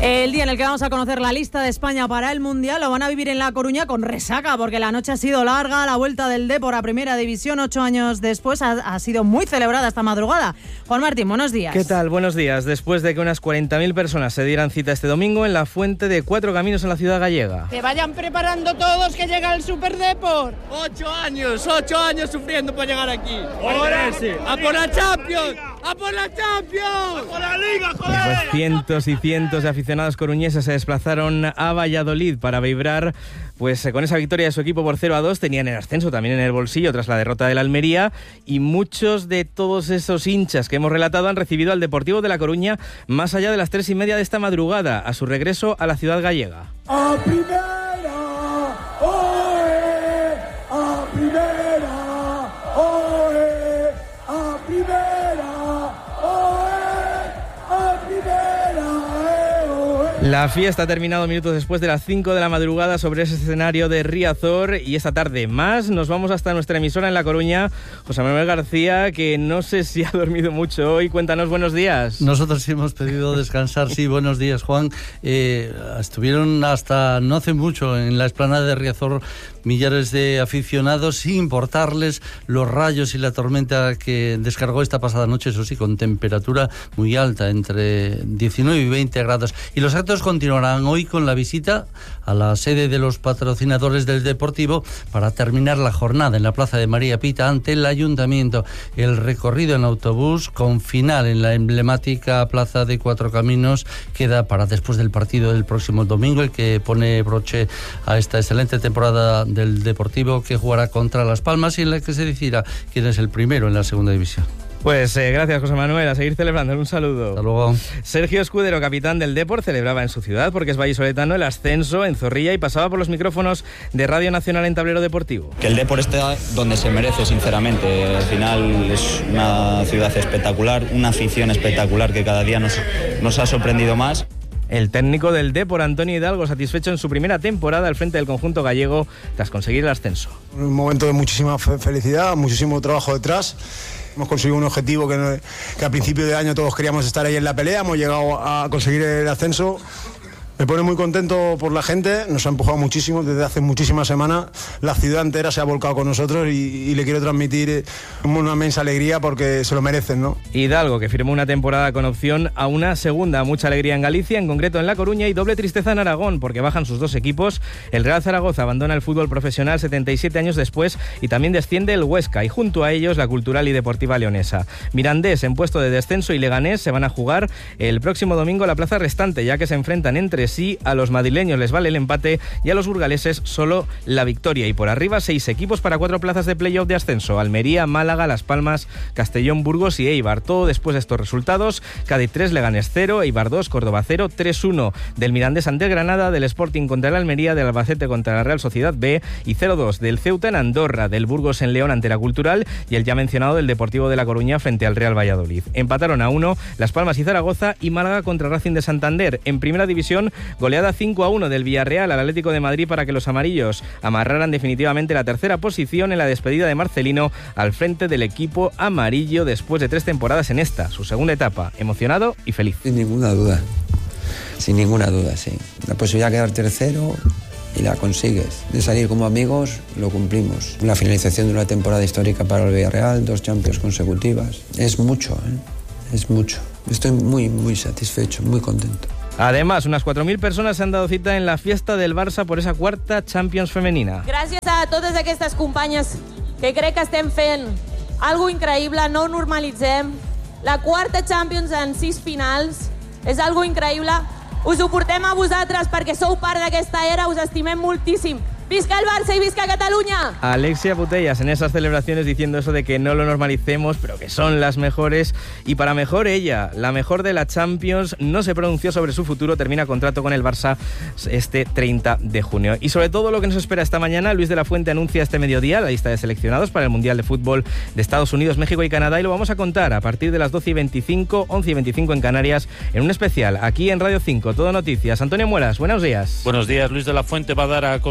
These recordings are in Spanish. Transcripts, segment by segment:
El día en el que vamos a conocer la lista de España para el Mundial lo van a vivir en La Coruña con resaca, porque la noche ha sido larga. La vuelta del Depor a Primera División 8 años después ha sido muy celebrada esta madrugada. Juan Martín, buenos días. ¿Qué tal? Buenos días. Después de que unas 40.000 personas se dieran cita este domingo en la Fuente de Cuatro Caminos en la ciudad gallega. Que vayan preparando todos, que llega el Super Depor. 8 años sufriendo para llegar aquí. Ahora sí. ¡A por la Champions! ¡A por la Champions! ¡A por la Liga, joder! Pues cientos y cientos de aficionados coruñeses se desplazaron a Valladolid para vibrar, pues con esa victoria de su equipo por 0-2. Tenían el ascenso también en el bolsillo tras la derrota del Almería, y muchos de todos esos hinchas que hemos relatado han recibido al Deportivo de La Coruña más allá de las 3:30 de esta madrugada, a su regreso a la ciudad gallega. ¡A primera! ¡Oe! ¡A primera! ¡Oe! ¡A primera! ¡Oe! ¡A primera! La fiesta ha terminado minutos después de las 5 de la madrugada sobre ese escenario de Riazor, y esta tarde más nos vamos hasta nuestra emisora en La Coruña. José Manuel García, que no sé si ha dormido mucho hoy. Cuéntanos, buenos días. Nosotros sí hemos pedido descansar, sí, buenos días, Juan. Estuvieron hasta no hace mucho en la explanada de Riazor millares de aficionados, sin importarles los rayos y la tormenta que descargó esta pasada noche, eso sí, con temperatura muy alta, entre 19 y 20 grados. Y los actos continuarán hoy con la visita a la sede de los patrocinadores del Deportivo para terminar la jornada en la Plaza de María Pita ante el Ayuntamiento. El recorrido en autobús con final en la emblemática Plaza de Cuatro Caminos queda para después del partido del próximo domingo, el que pone broche a esta excelente temporada del Deportivo, que jugará contra Las Palmas y en la que se decidirá quién es el primero en la segunda división. Pues gracias, José Manuel, a seguir celebrando. Un saludo. Hasta luego. Sergio Escudero, capitán del Depor, celebraba en su ciudad, porque es vallisoletano, el ascenso en Zorrilla, y pasaba por los micrófonos de Radio Nacional en Tablero Deportivo. Que el Depor esté donde se merece, sinceramente. Al final es una ciudad espectacular, una afición espectacular que cada día nos ha sorprendido más. El técnico del Depor, Antonio Hidalgo, satisfecho en su primera temporada al frente del conjunto gallego tras conseguir el ascenso. Un momento de muchísima felicidad, muchísimo trabajo detrás. Hemos conseguido un objetivo que a principio de año todos queríamos estar ahí en la pelea. Hemos llegado a conseguir el ascenso. Me pone muy contento por la gente, nos ha empujado muchísimo desde hace muchísimas semanas. La ciudad entera se ha volcado con nosotros y le quiero transmitir una inmensa alegría porque se lo merecen, ¿no? Hidalgo, que firmó una temporada con opción a una segunda. Mucha alegría en Galicia, en concreto en La Coruña, y doble tristeza en Aragón, porque bajan sus dos equipos. El Real Zaragoza abandona el fútbol profesional 77 años después, y también desciende el Huesca, y junto a ellos la Cultural y Deportiva Leonesa. Mirandés en puesto de descenso y Leganés se van a jugar el próximo domingo la plaza restante, ya que se enfrentan entre sí. A los madrileños les vale el empate y a los burgaleses solo la victoria. Y por arriba 6 equipos para 4 plazas de playoff de ascenso: Almería, Málaga, Las Palmas, Castellón, Burgos y Eibar. Todo después de estos resultados: Cádiz 3, Leganés 0, Eibar 2, Córdoba 0, 3-1 del Mirandés ante el Granada, del Sporting contra el Almería, del Albacete contra la Real Sociedad B, y 0-2 del Ceuta en Andorra, del Burgos en León ante la Cultural, y el ya mencionado del Deportivo de La Coruña frente al Real Valladolid. Empataron a 1 Las Palmas y Zaragoza, y Málaga contra Racing de Santander. En Primera División, goleada 5-1 del Villarreal al Atlético de Madrid para que los amarillos amarraran definitivamente la tercera posición en la despedida de Marcelino al frente del equipo amarillo después de 3 temporadas en esta, su segunda etapa. Emocionado y feliz. Sin ninguna duda, sí. La posibilidad de quedar tercero y la consigues. De salir como amigos, lo cumplimos. La finalización de una temporada histórica para el Villarreal, 2 Champions consecutivas. Es mucho, es mucho. Estoy muy, muy satisfecho, muy contento. Además, unas 4.000 personas se han dado cita en la fiesta del Barça por esa cuarta Champions femenina. Gràcies a totes aquestes companyes que crec que estem fent algo increïble, no ho normalitzem. La quarta Champions en 6 finals és algo increïble. Us ho portem a vosaltres perquè sou part d'aquesta era, us estimem moltíssim. ¡Visca el Barça y visca Cataluña! Alexia Putellas en esas celebraciones diciendo eso de que no lo normalicemos, pero que son las mejores. Y para mejor ella, la mejor de la Champions, no se pronunció sobre su futuro, termina contrato con el Barça este 30 de junio. Y sobre todo lo que nos espera esta mañana, Luis de la Fuente anuncia este mediodía la lista de seleccionados para el Mundial de Fútbol de Estados Unidos, México y Canadá, y lo vamos a contar a partir de las 12:25, 11:25 en Canarias, en un especial aquí en Radio 5, Todo Noticias. Antonio Muelas, buenos días. Buenos días. Luis de la Fuente va a dar a conocer los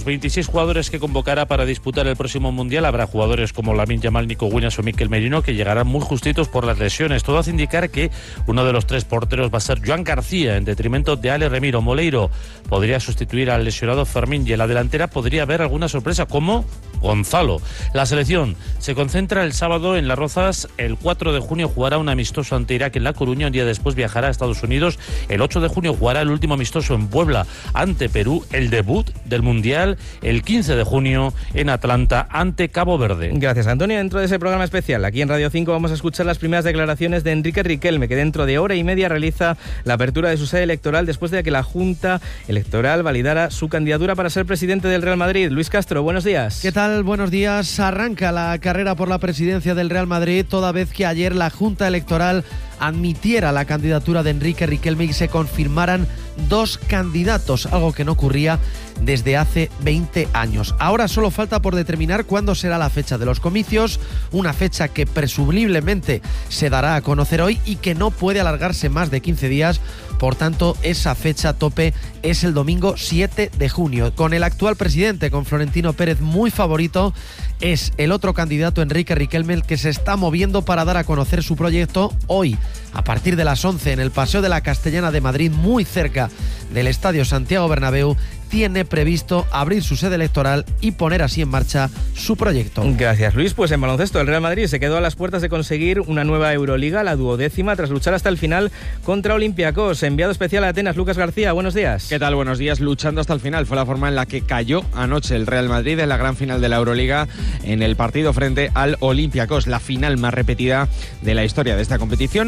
los 26 jugadores que convocará para disputar el próximo Mundial habrá jugadores como Lamine Yamal, Nico Williams o Mikel Merino que llegarán muy justitos por las lesiones. Todo hace indicar que uno de los 3 porteros va a ser Joan García en detrimento de Ale Remiro. Moleiro podría sustituir al lesionado Fermín y en la delantera podría haber alguna sorpresa como Gonzalo. La selección se concentra el sábado en Las Rozas. El 4 de junio jugará un amistoso ante Irak en La Coruña. Un día después viajará a Estados Unidos. El 8 de junio jugará el último amistoso en Puebla ante Perú. El debut del Mundial el 15 de junio en Atlanta ante Cabo Verde. Gracias, Antonio. Dentro de ese programa especial, aquí en Radio 5 vamos a escuchar las primeras declaraciones de Enrique Riquelme, que dentro de hora y media realiza la apertura de su sede electoral después de que la Junta Electoral validara su candidatura para ser presidente del Real Madrid. Luis Castro, buenos días. ¿Qué tal? Buenos días. Arranca la carrera por la presidencia del Real Madrid, toda vez que ayer la Junta Electoral admitiera la candidatura de Enrique Riquelme y se confirmaran 2 candidatos, algo que no ocurría desde hace 20 años. Ahora solo falta por determinar cuándo será la fecha de los comicios, una fecha que presumiblemente se dará a conocer hoy y que no puede alargarse más de 15 días. Por tanto, esa fecha tope es el domingo 7 de junio. Con el actual presidente, con Florentino Pérez muy favorito, es el otro candidato, Enrique Riquelme, el que se está moviendo para dar a conocer su proyecto hoy, a partir de las 11, en el Paseo de la Castellana de Madrid, muy cerca del Estadio Santiago Bernabéu. Tiene previsto abrir su sede electoral y poner así en marcha su proyecto. Gracias, Luis. Pues en baloncesto, el Real Madrid se quedó a las puertas de conseguir una nueva Euroliga, la 12ª, tras luchar hasta el final contra Olympiacos. Enviado especial a Atenas, Lucas García, buenos días. ¿Qué tal? Buenos días. Luchando hasta el final fue la forma en la que cayó anoche el Real Madrid en la gran final de la Euroliga en el partido frente al Olympiacos, la final más repetida de la historia de esta competición,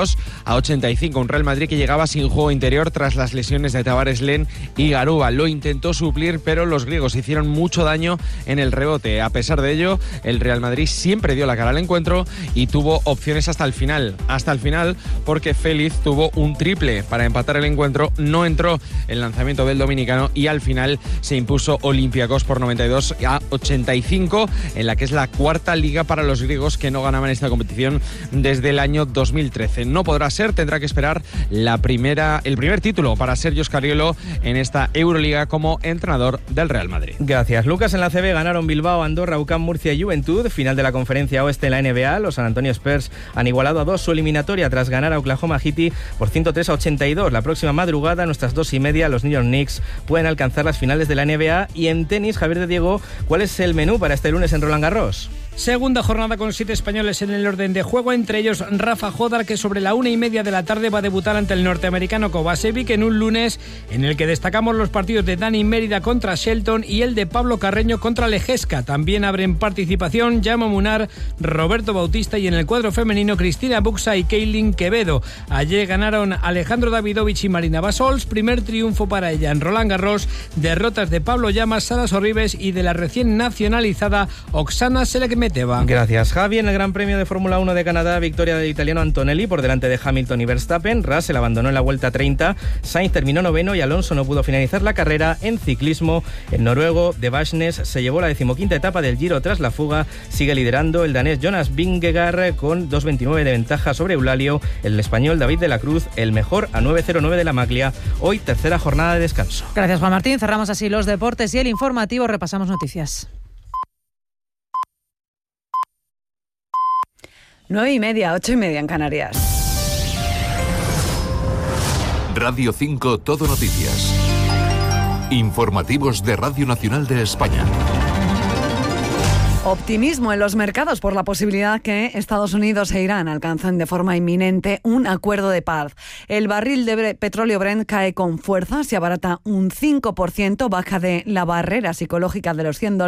92-85. Un Real Madrid que llegaba sin juego interior tras las lesiones de Tavares, Len y Garuba. Lo intentó suplir, pero los griegos hicieron mucho daño en el rebote. A pesar de ello, el Real Madrid siempre dio la cara al encuentro y tuvo opciones hasta el final, porque Félix tuvo un triple para empatar el encuentro, no entró el lanzamiento del dominicano y al final se impuso Olympiacos por 92-85, en la que es la 4ª liga para los griegos que no ganaban esta competición desde el año 2013. No podrá ser, tendrá que esperar el primer título para Sergio Scariolo en esta Euroliga como entrenador del Real Madrid. Gracias, Lucas. En la CB ganaron Bilbao, Andorra, UCAM, Murcia y Juventud. Final de la Conferencia Oeste en la NBA. Los San Antonio Spurs han igualado a 2 su eliminatoria tras ganar a Oklahoma City por 103-82. La próxima madrugada, a nuestras 2:30, los New York Knicks pueden alcanzar las finales de la NBA. Y en tenis, Javier de Diego, ¿cuál es el menú para este lunes en Roland Garros? Segunda jornada con 7 españoles en el orden de juego, entre ellos Rafa Jodar, que sobre la 1:30 de la tarde va a debutar ante el norteamericano Kovacevic en un lunes en el que destacamos los partidos de Dani Mérida contra Shelton y el de Pablo Carreño contra Lejesca. También abren participación Jaume Munar, Roberto Bautista y en el cuadro femenino Cristina Buxa y Keilin Quevedo. Ayer ganaron Alejandro Davidovich y Marina Basols, primer triunfo para ella en Roland Garros, derrotas de Pablo Llamas, Sara Sorribes y de la recién nacionalizada Oksana Selekmeteva. Gracias, Javi. En el Gran Premio de Fórmula 1 de Canadá, victoria del italiano Antonelli por delante de Hamilton y Verstappen. Russell abandonó en la vuelta 30, Sainz terminó 9º y Alonso no pudo finalizar la carrera. En ciclismo, el noruego de Vashnes se llevó la 15ª etapa del Giro tras la fuga. Sigue liderando el danés Jonas Vingegaard con 2:29 de ventaja sobre Eulalio. El español David de la Cruz, el mejor, a 9:09 de la Maglia. Hoy, tercera jornada de descanso. Gracias, Juan Martín. Cerramos así los deportes y el informativo. Repasamos noticias. 9:30, 8:30 en Canarias. Radio 5 Todo Noticias. Informativos de Radio Nacional de España. Optimismo en los mercados por la posibilidad que Estados Unidos e Irán alcancen de forma inminente un acuerdo de paz. El barril de petróleo Brent cae con fuerza, se abarata un 5%, baja de la barrera psicológica de los $100